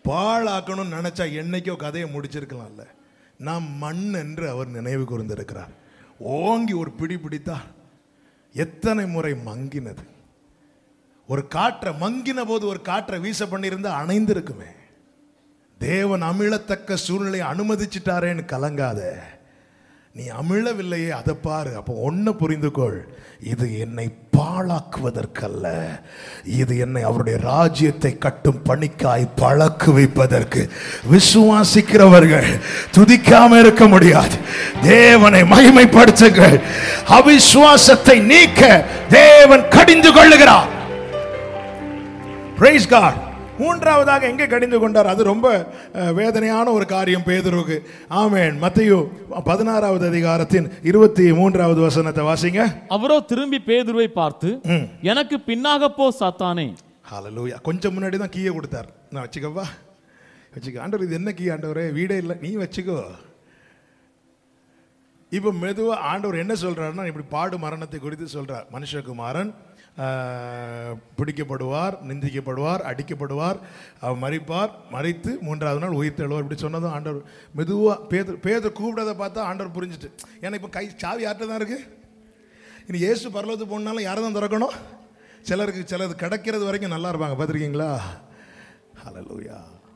பாழாக்கணும்னு நினைச்சா என்னைக்கோ கதையை முடிச்சிருக்கலாம்ல. நாம் மண் என்று அவர் நினைவு கூர்ந்திருக்கிறார். ஓங்கி ஒரு பிடி பிடித்தா எத்தனை முறை மங்கினது. ஒரு காற்றை மங்கின போது ஒரு காற்றை வீச பண்ணியிருந்தா அணைந்திருக்குமே. தேவன் அமிழத்தக்க சூழ்நிலையை அனுமதிச்சிட்டாரேன்னு கலங்காத. நீ அமிழவில்லையே, அதை பாரு. அப்போ ஒன்னு புரிந்துகொள், இது என்னை பாழாக்குவதற்கல்ல, இது என்னை அவருடைய ராஜ்யத்தை கட்டும் பணிக்காய் பழக்கு வைப்பதற்கு. விசுவாசிக்கிறவர்கள் துதிக்காம இருக்க முடியாது. தேவனை மகிமைப்படுத்துங்கள். அவிசுவாசத்தை நீக்க தேவன் கடிந்து கொள்ளுகிறார். Praise God. மூன்றாவதாக எங்கே கடிந்து கொண்டார்? அது ரொம்ப வேதனையான ஒரு காரியம் பேதுருக்கு. ஆமென். மத்தேயு 16வது அதிகாரத்தின் 23வது வசனத்தை வாசிங்க. அவரோ திரும்பி பேதுருவை பார்த்து, எனக்கு பின்னாக போ சாத்தானே. ஹல்லேலூயா. கொஞ்சம் முன்னாடி தான் கீயை கொடுத்தார். நான் வச்சுக்கவா? வச்சுக்க. ஆண்டவர், இது என்ன கீ ஆண்டவரே? வீடே இல்லை, நீ வச்சுக்கோ. இப்போ மெதுவா ஆண்டவர் என்ன சொல்றாருன்னா, இப்படி பாடு மரணத்தை குறித்து சொல்றார். மனுஷகுமாரன் பிடிக்கப்படுவார், நிந்திக்கப்படுவார், அடிக்கப்படுவார், அவர் மரிப்பார், மரித்து 3வது நாள் உயிர் தெழுவார். இப்படி சொன்னதும் ஆண்டவர் மெதுவாக பேதுரு கூப்பிடதை பார்த்தா ஆண்டவர் புரிஞ்சுட்டு. ஏன்னா இப்போ கை சாவி யார்கிட்ட தான் இருக்கு. இனி இயேசு பரலோகத்துக்கு போனாலும் யாரை தான் திறக்கணும்? சிலது கிடைக்கிறது வரைக்கும் நல்லா இருப்பாங்க, பார்த்துருக்கீங்களா? ஹல்லேலூயா.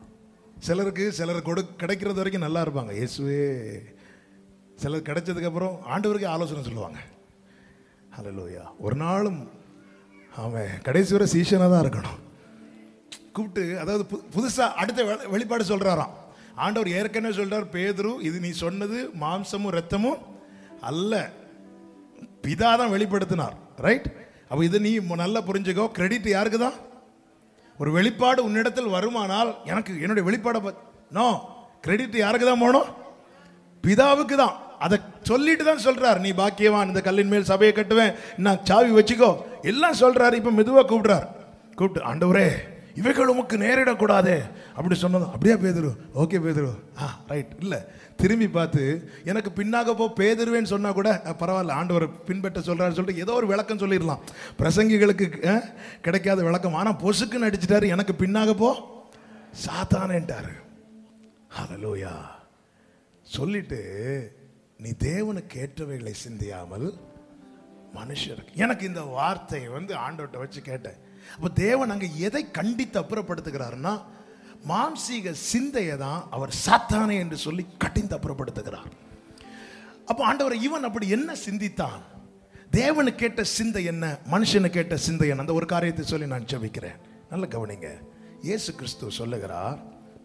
சிலர் கிடைக்கிறது வரைக்கும் நல்லா இருப்பாங்க. இயேசுவே. சிலர் கிடைச்சதுக்கப்புறம் ஆண்டவருக்கு ஆலோசனை சொல்லுவாங்க. ஹல்லேலூயா. ஒரு நாளும் அவன் கடைசி வரை சீஷனாக தான் இருக்கணும். கூப்பிட்டு, அதாவது புதுசாக அடுத்த வெளிப்பாடு சொல்கிறாராம். ஆண்டவர் ஏற்கனவே சொல்கிறார், பேதுரு, இது நீ சொன்னது மாம்சமும் இரத்தமும் அல்ல, பிதா தான் வெளிப்படுத்தினார். ரைட்? அப்போ இதை நீ நல்லா புரிஞ்சுக்கோ. கிரெடிட் யாருக்கு தான்? ஒரு வெளிப்பாடு உன்னிடத்தில் வருமானால், எனக்கு என்னுடைய வெளிப்பாடை நோ, கிரெடிட் யாருக்கு தான் போகணும்? பிதாவுக்கு தான். அதை சொல்லிட்டு தான் சொல்றார், நீ பாக்கியவான், இந்த கல்லின் மேல் சபையை கட்டுவேன், நான் சாவி வச்சுக்கோ, எல்லாம் சொல்றாரு. இப்ப மெதுவா கூப்பிட்டு, ஆண்டவரே, இவைகள் உமக்கு நேரிடக்கூடாதே அப்படி சொன்னதும், அப்படியே பேதுரு, ஓகே பேதுரு, ரைட். இல்லை, திரும்பி பார்த்து எனக்கு பின்னாக போ பேதுருவேன்னு சொன்னா கூட பரவாயில்ல, ஆண்டவர் பின்பற்ற சொல்றாரு சொல்லிட்டு ஏதோ ஒரு விளக்கம் சொல்லிடலாம். பிரசங்கிகளுக்கு கிடைக்காத விளக்கம். ஆனால் பொசுக்குன்னு அடிச்சிட்டாரு, எனக்கு பின்னாக போ சாத்தானேன்ட்டாரு. ஹல்லேலூயா. சொல்லிட்டு, நீ தேவனுக்கு ஏற்றவைகளை சிந்தியாமல் மனுஷருக்கு. எனக்கு இந்த வார்த்தையை ஆண்டவர்கிட்ட வச்சு கேட்டேன். அப்போ தேவன் அங்கே எதை கண்டித்து அப்புறப்படுத்துகிறாருன்னா, மாம்சீக சிந்தையை தான் அவர் சாத்தானே என்று சொல்லி கடிந்து அப்புறப்படுத்துகிறார். அப்போ ஆண்டவர், இவன் அப்படி என்ன சிந்தித்தான்? தேவனுக்கு கேட்ட சிந்தை என்ன, மனுஷனுக்கு கேட்ட சிந்தை என்ன? அந்த ஒரு காரியத்தை சொல்லி நான் ஜெபிக்கிறேன். நல்ல கவனிங்க. இயேசு கிறிஸ்து சொல்லுகிறார்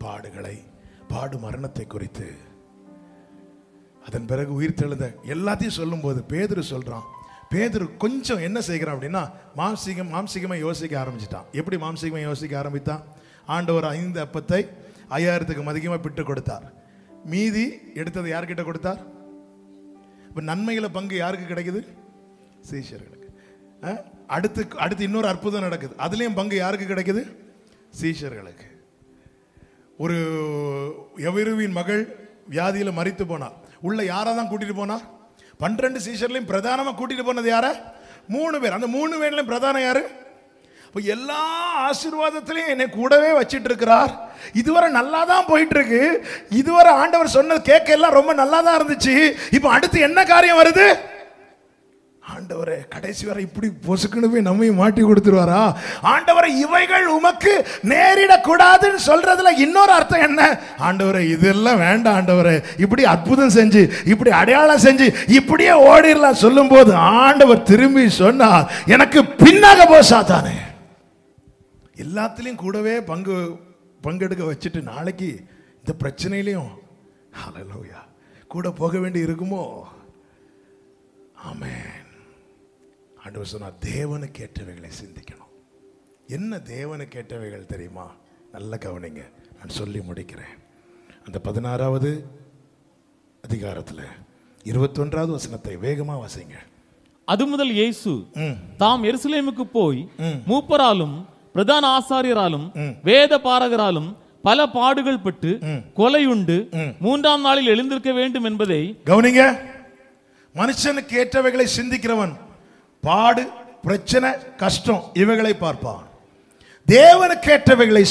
பாடு மரணத்தை குறித்து, அதன் பிறகு உயிர் தெழுந்த எல்லாத்தையும் சொல்லும் போது பேதுரு சொல்றான். பேதுரு கொஞ்சம் என்ன செய்கிறான் அப்படின்னா, மாம்சீகமா யோசிக்க ஆரம்பிச்சிட்டான். எப்படி மாம்சீகமா யோசிக்க ஆரம்பித்தான்? ஆண்டவர் 5 அப்பத்தை 5000க்கு அதிகமாக பிட்டு கொடுத்தார். மீதி எடுத்தது யார்கிட்ட கொடுத்தார்? இப்போ நன்மைகளை பங்கு யாருக்கு கிடைக்குது? சீஷர்களுக்கு. அடுத்து இன்னொரு அற்புதம் நடக்குது. அதுலேயும் பங்கு யாருக்கு கிடைக்குது? சீஷர்களுக்கு. ஒரு எவருவின் மகள் வியாதியில் மரித்து போனார். உள்ள யாரை தான் கூட்டிட்டு போனா? 12 சீஷர்லையும் பிரதானமாக கூட்டிட்டு போனது யார? 3 பேர். அந்த 3 பேர்லையும் பிரதானம் யாரு? இப்போ எல்லா ஆசீர்வாதத்திலையும் என்னை கூடவே வச்சிட்டு இருக்கிறார். இதுவரை நல்லா தான் போயிட்டு இருக்கு. இதுவரை ஆண்டவர் சொன்னது கேட்க எல்லாம் ரொம்ப நல்லா தான் இருந்துச்சு. இப்போ அடுத்து என்ன காரியம் வருது? ஆண்டவரே, கடைசி வரை இப்படி பொசுக்குன்னு போய் நம்மையும் மாட்டி கொடுத்துருவாரா? ஆண்டவரை, இவைகள் உமக்கு நேரிடக்கூடாதுன்னு சொல்றதுல இன்னொரு அர்த்தம் என்ன? ஆண்டவரை, இதெல்லாம் வேண்டாம் ஆண்டவரே, இப்படி அற்புதம் செஞ்சு, இப்படி அடையாளம் செஞ்சு, இப்படியே ஓடிடலாம் சொல்லும் போது ஆண்டவர் திரும்பி சொன்னார், எனக்கு பின்னாக போ சாத்தானே. எல்லாத்திலையும் கூடவே பங்கெடுக்க வச்சுட்டு நாளைக்கு இந்த பிரச்சனையிலையும் ஹல்லேலூயா கூட போக வேண்டி இருக்குமோ? ஆமென். ஆண்டவர் சொன்னார், தேவனுக்கு ஏற்றவைகளை சிந்திக்கணும். என்ன தேவனுக்கு ஏற்றவைகள் தெரியுமா? நல்ல கவனிங்க, நான் சொல்லி முடிக்கிறேன். அந்த 16வது அதிகாரத்தில் 21வது வசனத்தை வேகமா வாசிங்க. அது முதல் இயேசு தாம் எருசலேமுக்கு போய் மூப்பராலும் பிரதான ஆசாரியராலும் வேத பாரகராலும் பல பாடுகள் பட்டு கொலையுண்டு 3ஆம் நாளில் எழுந்திருக்க வேண்டும் என்பதை கவனிங்க. மனுஷனுக்கு ஏற்றவைகளை சிந்திக்கிறவன் பாடு, பிரச்சனை, கஷ்டம் இவைகளை பார்ப்பான். தேவனுக்கு ஏற்றவைகளை